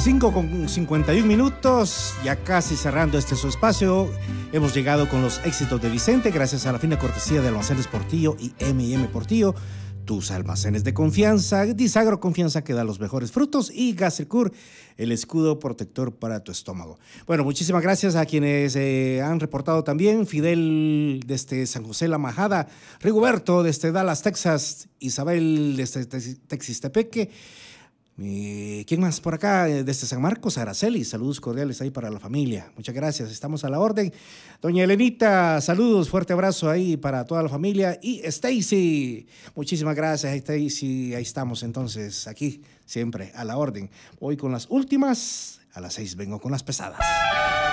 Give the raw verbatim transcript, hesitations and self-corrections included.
cinco con cincuenta y un minutos, ya casi cerrando este su espacio. Hemos llegado con los éxitos de Vicente, gracias a la fina cortesía de Almacenes Portillo y eme y eme Portillo, tus almacenes de confianza, Disagro Confianza que da los mejores frutos, y Gastricur, el escudo protector para tu estómago. Bueno, muchísimas gracias a quienes eh, han reportado también. Fidel desde San José La Majada, Rigoberto desde Dallas, Texas, Isabel desde Texistepeque. Eh, ¿Quién más por acá? Desde San Marcos, Araceli, saludos cordiales ahí para la familia. Muchas gracias, estamos a la orden. Doña Elenita, saludos, fuerte abrazo ahí para toda la familia. Y Stacy, muchísimas gracias, Stacy. Ahí estamos entonces, aquí, siempre a la orden. Hoy con las últimas, a las seis vengo con las pesadas.